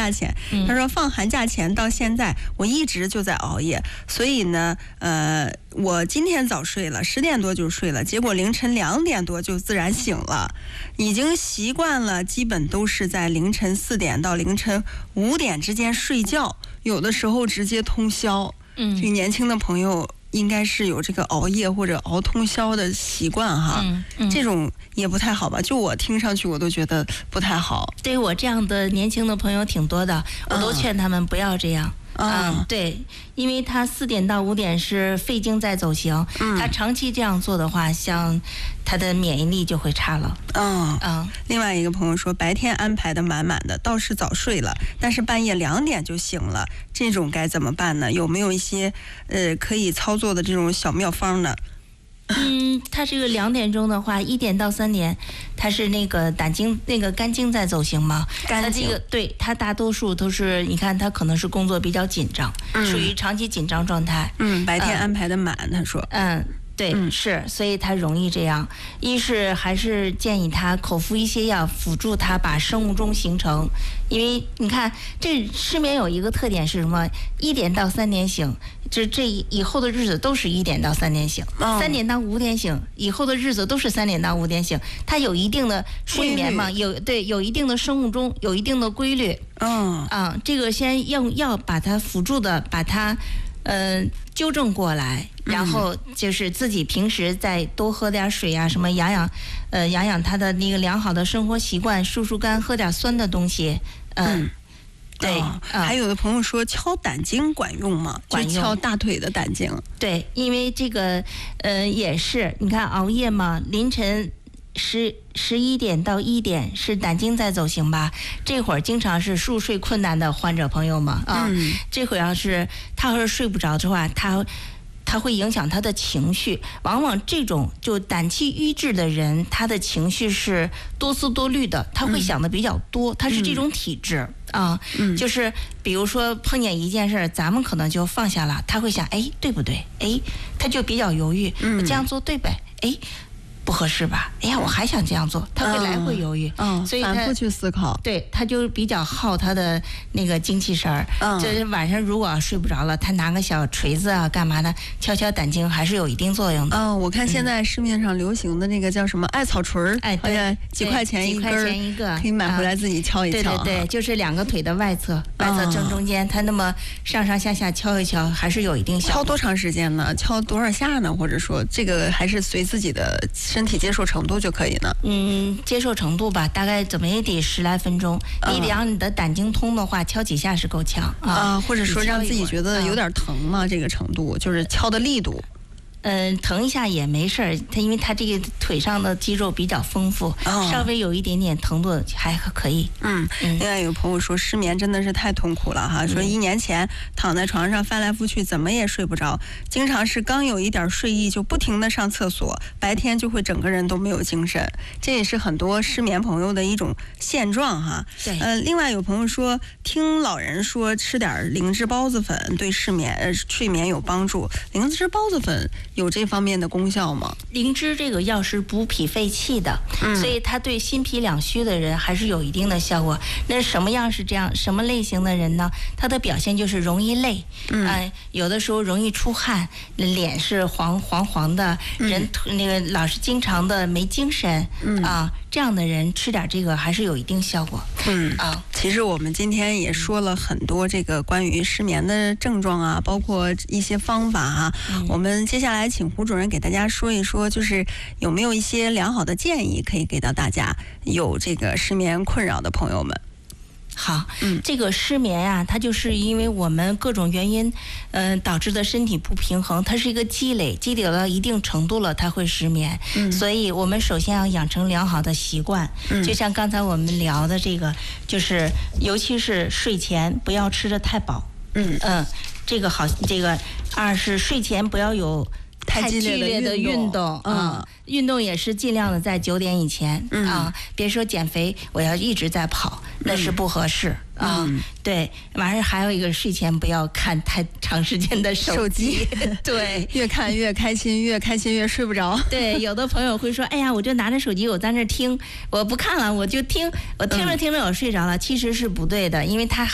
假前，他说放寒假前到现在，我一直就在熬夜，所以呢，我今天早睡了，10点多就睡了，结果凌晨2点多就自然醒了，已经习惯了，基本都是在凌晨4点到凌晨5点之间睡觉，有的时候直接通宵。这个年轻的朋友应该是有这个熬夜或者熬通宵的习惯哈，这种也不太好吧？就我听上去我都觉得不太好。 对我这样的年轻的朋友挺多的，我都劝他们不要这样。对，因为他4点到5点是肺经在走行，他长期这样做的话，像他的免疫力就会差了。 另外一个朋友说，白天安排的满满的，倒是早睡了，但是半夜2点就醒了，这种该怎么办呢？有没有一些可以操作的这种小妙方呢？ 他这个2点钟的话，1点到3点，他是那个胆经那个肝经在走行嘛？他这个对他大多数都是，你看他可能是工作比较紧张，属于长期紧张状态。 白天安排的满，他说。 对，是，所以他容易这样。一是还是建议他口服一些药，辅助他把生物钟形成。因为你看，这失眠有一个特点是什么？1点到3点醒，这以后的日子都是1点到3点醒，3点到5点醒，以后的日子都是3点到5点醒。它有一定的睡眠嘛，有一定的生物钟，有一定的规律。这个先用药把它辅助的，把它纠正过来，然后就是自己平时再多喝点水啊，什么养养他的那个良好的生活习惯，疏肝，喝点酸的东西。对。 还有的朋友说敲胆经管用吗？ 管用， 就敲大腿的胆经。 对，因为这个也是，你看熬夜嘛，凌晨11点到1点是胆经在走行吧？这会儿经常是入睡困难的患者朋友们这会儿要是他要是睡不着的话，他会影响他的情绪。往往这种就胆气郁滞的人，他的情绪是多思多虑的，他会想的比较多，他是这种体质就是比如说碰见一件事，咱们可能就放下了，他会想，对不对？他就比较犹豫，我这样做对呗？不合适吧？我还想这样做，他会来回犹豫，所以反复去思考。 对，他就比较耗他的那个精气神儿。就是晚上如果睡不着了，他拿个小锤子啊，干嘛的，敲敲胆经还是有一定作用的。 我看现在市面上流行的那个叫什么艾草锤儿， 对， 几块钱一根，可以买回来自己敲一敲。 对，就是2个腿的外侧正中间，他那么上上下下敲一敲，还是有一定效果。 敲多长时间呢？敲多少下呢？或者说这个还是随自己的身体接受程度就可以呢？ 接受程度吧，大概怎么也得10来分钟。你得让你的胆经通的话，敲几下是够呛或者说让自己觉得有点疼了，这个程度就是敲的力度。 疼一下也没事儿，因为他这个腿上的肌肉比较丰富，稍微有一点点疼度还可以。 另外有朋友说失眠真的是太痛苦了哈，说1年前躺在床上翻来覆去怎么也睡不着，经常是刚有一点睡意就不停的上厕所，白天就会整个人都没有精神，这也是很多失眠朋友的一种现状哈。另外有朋友说听老人说吃点灵芝孢子粉对睡眠有帮助，灵芝孢子粉有这方面的功效吗？ 灵芝这个药是补脾肺气的，所以它对心脾两虚的人还是有一定的效果。那什么样是这样？什么类型的人呢？他的表现就是容易累，有的时候容易出汗，脸是黄的，人那个老是经常的没精神这样的人吃点这个还是有一定效果。 其实我们今天也说了很多这个关于失眠的症状啊，包括一些方法啊。我们接下来请胡主任给大家说一说，就是有没有一些良好的建议可以给到大家有这个失眠困扰的朋友们。 好，这个失眠啊，它就是因为我们各种原因，导致的身体不平衡，它是一个积累到一定程度了，它会失眠。所以我们首先要养成良好的习惯，就像刚才我们聊的这个，就是尤其是睡前不要吃得太饱。这个好，这个2是睡前不要有太剧烈的运动运动也是尽量的在9点以前别说减肥我要一直在跑，那是不合适对，完事还有一个睡前不要看太长时间的手机对， 越看越开心，越开心越睡不着。 对，有的朋友会说，哎呀，我就拿着手机我在那听，我不看了，我就听，我听着听着我睡着了，其实是不对的，因为它